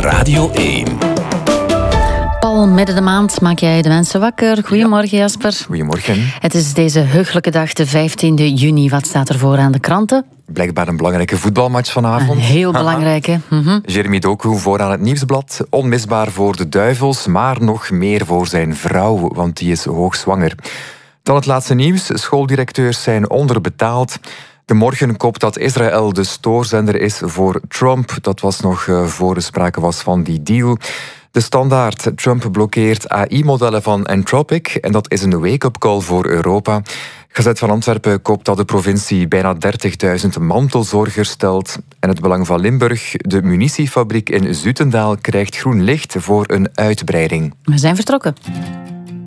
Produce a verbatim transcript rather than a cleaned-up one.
Radio één. Paul, midden de maand maak jij de mensen wakker. Goedemorgen, Jasper. Goedemorgen. Het is deze heugelijke dag, de vijftiende juni. Wat staat er voor aan de kranten? Blijkbaar een belangrijke voetbalmatch vanavond. Een heel belangrijke. Mm-hmm. Jeremy Doku voor aan het Nieuwsblad. Onmisbaar voor de duivels, maar nog meer voor zijn vrouw, want die is hoogzwanger. Dan het laatste nieuws. Schooldirecteurs zijn onderbetaald. De Morgen kopt dat Israël de stoorzender is voor Trump. Dat was nog uh, voor er sprake was van die deal. De Standaard. Trump blokkeert A I-modellen van Anthropic. En dat is een wake-up call voor Europa. Gazet van Antwerpen koopt dat de provincie bijna dertigduizend mantelzorgers stelt. En het Belang van Limburg. De munitiefabriek in Zutendaal krijgt groen licht voor een uitbreiding. We zijn vertrokken.